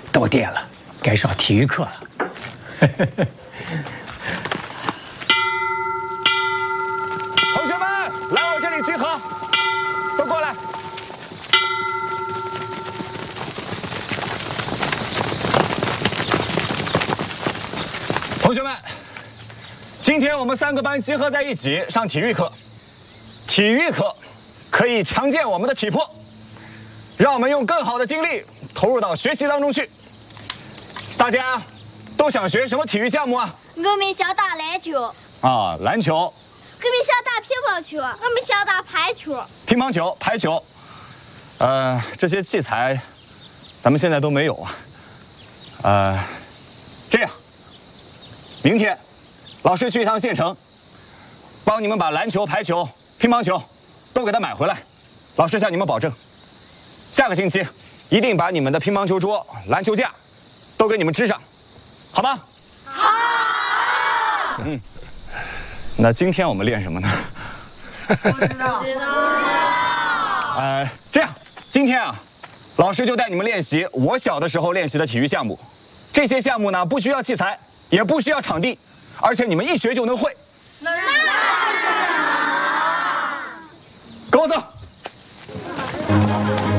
到点了，该上体育课了。 同学们，来我这里集合，都过来。同学们，今天我们3个班集合在一起上体育课。体育课可以强健我们的体魄，让我们用更好的精力投入到学习当中去。大家都想学什么体育项目啊？ 我们想打篮球。 啊，篮球。 我们想打乒乓球。我们想打排球。 乒乓球、排球，这些器材，咱们现在都没有啊。这样，明天，老师去一趟县城，帮你们把篮球、排球、乒乓球都给他买回来。老师向你们保证，下个星期一定把你们的乒乓球桌、篮球架都给你们支上，好吗？ 好。 那今天我们练什么呢？ 不知道。 这样，今天啊，老师就带你们练习我小的时候练习的体育项目。这些项目呢，不需要器材，也不需要场地，而且你们一学就能会。 那是跟我走。